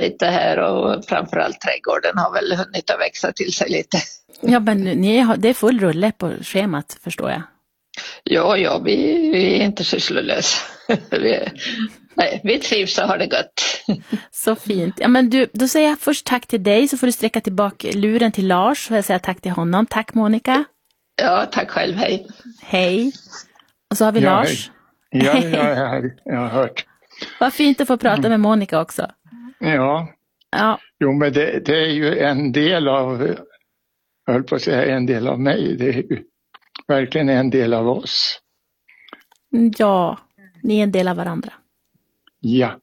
lite här och framförallt trädgården har väl hunnit att växa till sig lite. Ja, men det är full rulle på schemat, förstår jag. Ja, vi är inte sysslolösa. Vi trivs och har det gott. Så fint. Ja, men då säger jag först tack till dig, så får du sträcka tillbaka luren till Lars, och jag säger tack till honom. Tack Monica. Ja, tack själv, hej. Hej. Och så har vi Lars. Hej. Ja, jag har hört. Vad fint att få prata med Monica också. Ja. Jo, men det är ju en del av, jag höll på att säga en del av mig, det är ju verkligen en del av oss. Ja, ni är en del av varandra. Ja.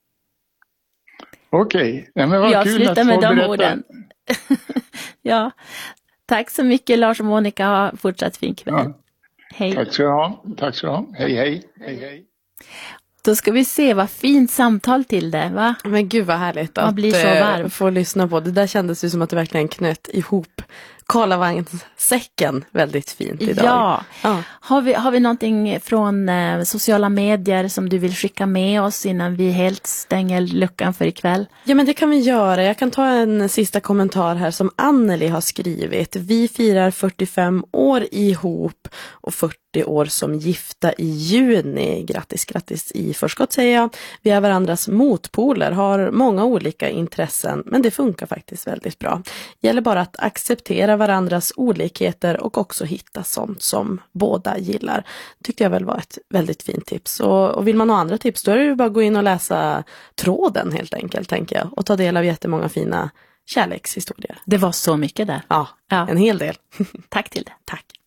Okej. Ja, men vad jag kul slutar att med få de berätta. orden. Ja, tack så mycket Lars och Monica, ha fortsatt fin kväll. Ja. Hej. Tack så du ha. Tack så du ha. Hej, hej. Hej, hej. Då ska vi se, vad fint samtal till det, va? Men gud vad härligt Man blir så varm. få lyssna på. Det där kändes ju som att det verkligen knöt ihop Karlavagnssäcken väldigt fint idag. Ja. Har vi någonting från sociala medier som du vill skicka med oss innan vi helt stänger luckan för ikväll? Ja, men det kan vi göra. Jag kan ta en sista kommentar här som Anneli har skrivit. Vi firar 45 år ihop och 40 år som gifta i juni. Grattis i förskott säger jag. Vi är varandras motpoler, har många olika intressen, men det funkar faktiskt väldigt bra. Gäller bara att acceptera varandras olikheter och också hitta sånt som båda gillar. Tyckte jag väl var ett väldigt fint tips. Och vill man ha andra tips, då är det ju bara att gå in och läsa tråden helt enkelt, tänker jag. Och ta del av jättemånga fina kärlekshistorier. Det var så mycket där. Ja. En hel del. Tack till det. Tack.